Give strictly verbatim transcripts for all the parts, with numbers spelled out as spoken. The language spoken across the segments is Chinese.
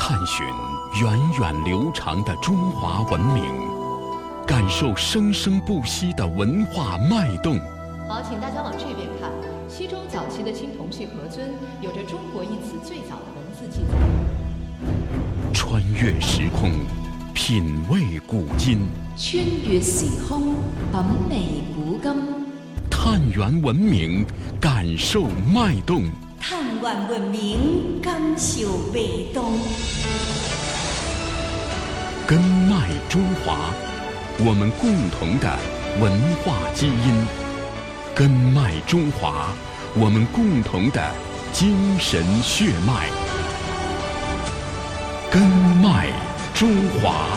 探寻源远流长的中华文明，感受生生不息的文化脉动。 好，请大家往这边看。西周早期的青铜器盒尊有着中国一词最早的文字记载。 穿越时空，品味古今。 穿越时空，品味古今。 探源文明，感受脉动。 探源文明，感受脉动。 根脉中华，我们共同的文化基因。根脉中华，我们共同的精神血脉。根脉中华。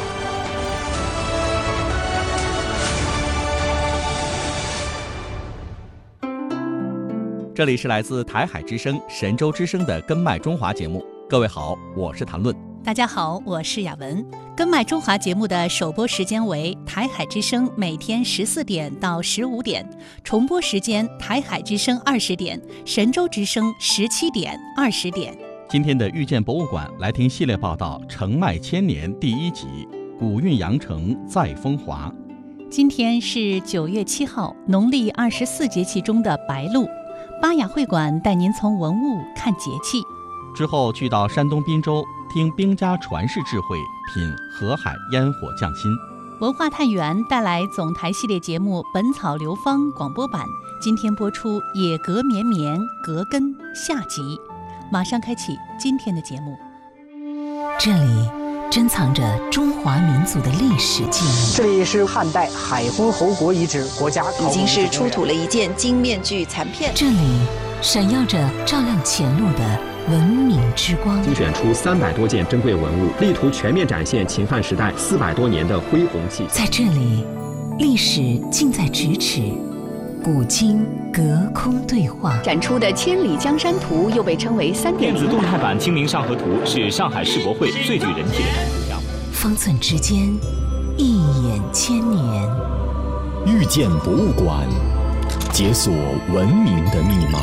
这里是来自台海之声、神州之声的《根脉中华》节目。各位好，我是谭论。 大家好，我是雅文。根脉中华节目的首播时间为台海之声每天十四点到十五点，重播时间台海之声二十点，神州之声十七点、二十点。 今天的遇见博物馆来听系列报道《承脉千年》第一集《古韵阳城再风华》。 今天是九月七号，农历二十四节气中的白露。巴雅会馆带您从文物看节气。 之后去到山东滨州听兵家传世智慧，品河海烟火匠心。 文化探源带来总台系列节目《本草流芳》广播版，今天播出《野格绵绵格根》下集。马上开启今天的节目。 这里珍藏着中华民族的历史记忆。 这里是汉代海昏侯国遗址国家考古已经是出土了一件金面具残片。 这里闪耀着照亮前路的文明之光， 精选出三百多件珍贵文物，力图全面展现秦汉时代四百多年的恢弘气。 在这里，历史近在咫尺，古今隔空对话。 展出的《千里江山图》又被称为三点零电子动态版《清明上河图》是上海世博会最具人气的展图标。 方寸之间，一眼千年。 遇见博物馆，解锁文明的密码。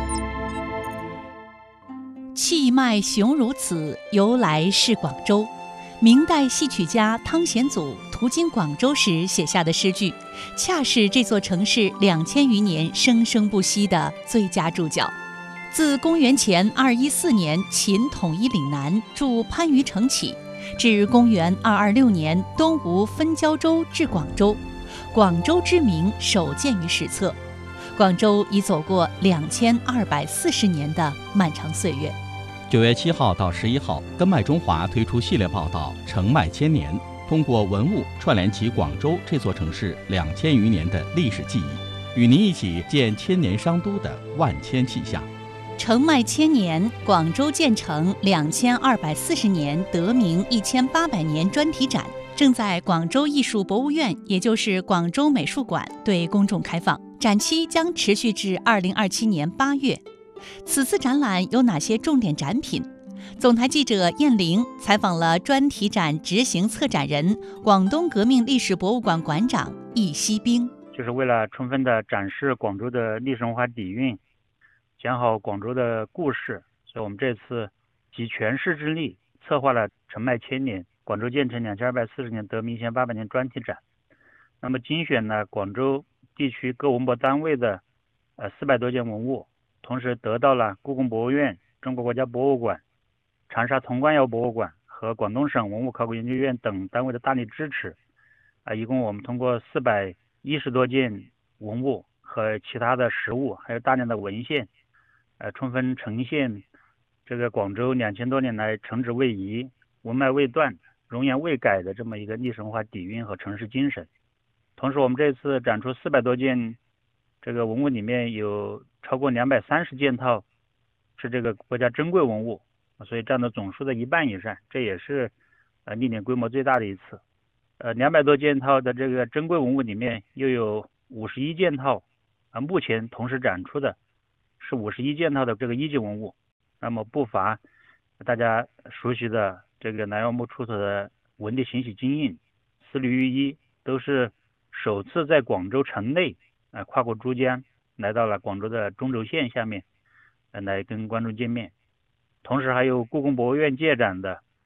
气脉雄如此，由来是广州。明代戏曲家汤显祖途经广州时写下的诗句，恰是这座城市两千余年生生不息的最佳注脚。自公元前二一四年秦统一岭南驻番禺城起，至公元二二六年东吴分交州至广州，广州之名首见于史册。广州已走过两千二百四十年的漫长岁月。 九月七号到十一号，根脉中华推出系列报道《承脉千年》，通过文物串联起广州这座城市两千余年的历史记忆，与您一起见千年商都的万千气象。 承脉千年，广州建成两千二百四十年，得名一千八百年专题展正在广州艺术博物院，也就是广州美术馆对公众开放，展期将持续至二零二七年八月。此次展览有哪些重点展品？总台记者燕玲采访了专题展执行策展人、广东革命历史博物馆馆长易锡兵。 就是为了充分的展示广州的历史文化底蕴，讲好广州的故事，所以我们这次集全市之力策划了承脉千年广州建成两千二百四十年得名一千八百年专题展。那么精选了广州地区各文博单位的呃四百多件文物，同时得到了故宫博物院、中国国家博物馆、长沙潼关窑博物馆和广东省文物考古研究院等单位的大力支持。啊，一共我们通过四百一十多件文物和其他的实物，还有大量的文献，呃，充分呈现这个广州两千多年来城址未移、文脉未断、容颜未改的这么一个历史文化底蕴和城市精神。同时，我们这次展出四百多件这个文物，里面有超过两百三十件套是这个国家珍贵文物，所以占到总数的一半以上，这也是呃历年规模最大的一次。呃，两百多件套的这个珍贵文物里面，又有五十一件套，啊，目前同时展出的是五十一件套的这个一级文物。那么不乏大家熟悉的这个南窑墓出土的文帝行玺金印、丝缕玉衣，都是首次在广州城内啊、呃、跨过珠江，来到了广州的中轴线下面，呃，来跟观众见面。同时还有故宫博物院借展的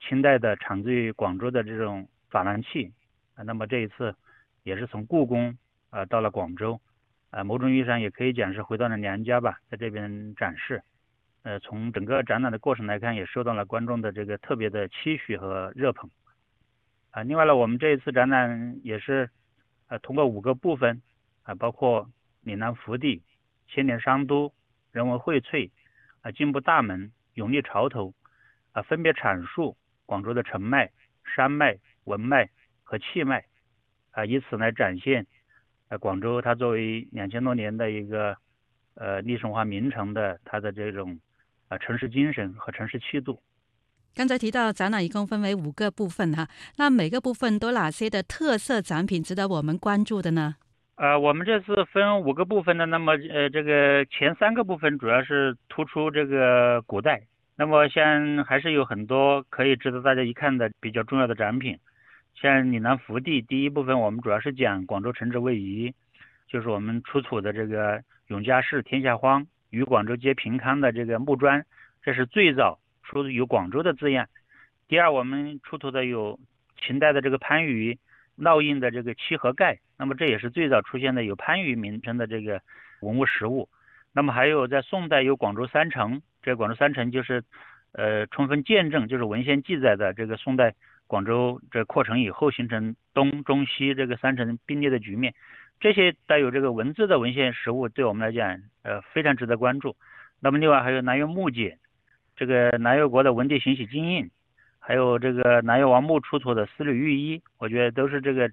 清代的产自于广州的这种珐琅器啊。那么这一次也是从故宫啊到了广州啊，某种意义上也可以讲是回到了娘家吧，在这边展示。呃，从整个展览的过程来看，也受到了观众的这个特别的期许和热捧啊。另外呢，我们这一次展览也是呃通过五个部分啊，包括岭南福地、千年商都、人文荟萃啊、进步大门、永历潮头啊，分别阐述广州的城脉、山脉、文脉和气脉啊，以此来展现呃广州它作为两千多年的一个呃历史文化名城的它的这种啊城市精神和城市气度。 刚才提到展览一共分为五个部分哈，那每个部分都哪些的特色展品值得我们关注的呢？ 呃，我们这次分五个部分的，那么呃，这个前三个部分主要是突出这个古代，那么像还是有很多可以值得大家一看的比较重要的展品，像岭南福地第一部分，我们主要是讲广州城址位移，就是我们出土的这个永嘉市天下荒与广州皆平康的这个木砖，这是最早出有广州的字样。第二，我们出土的有秦代的这个番禺烙印的这个七合盖，那么这也是最早出现的有番禺名称的这个文物实物。那么还有在宋代有广州三城，这个广州三城就是呃充分见证就是文献记载的这个宋代广州这扩城以后形成东中西这个三城并列的局面。这些带有这个文字的文献实物对我们来讲呃非常值得关注。那么另外还有南越木简，这个南越国的文帝行玺金印，还有这个南越王墓出土的丝缕玉衣，我觉得都是这个